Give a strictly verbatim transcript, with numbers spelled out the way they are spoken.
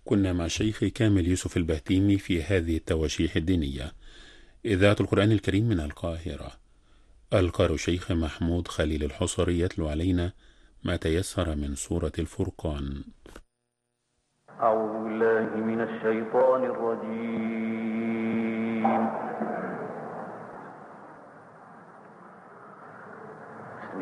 كنا مع الشيخ كامل يوسف البهتيمي في هذه التواشيح الدينية. إذاعة القرآن الكريم من القاهرة. القارئ الشيخ محمود خليل الحصري يتلو علينا ما تيسر من سورة الفرقان. أعوذ بالله من الشيطان الرجيم.